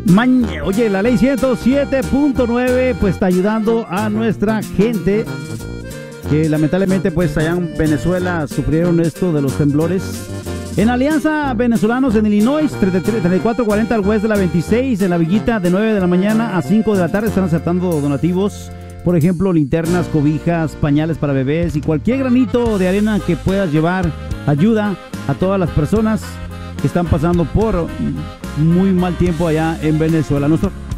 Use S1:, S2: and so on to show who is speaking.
S1: Oye, la ley 107.9 pues está ayudando a nuestra gente que lamentablemente pues allá en Venezuela sufrieron esto de los temblores. En Alianza Venezolanos en Illinois, 3440 al oeste de la 26, en la Villita, de 9 de la mañana a 5 de la tarde están aceptando donativos. Por ejemplo, linternas, cobijas, pañales para bebés y cualquier granito de arena que puedas llevar ayuda a todas las personas que están pasando por muy mal tiempo allá en Venezuela.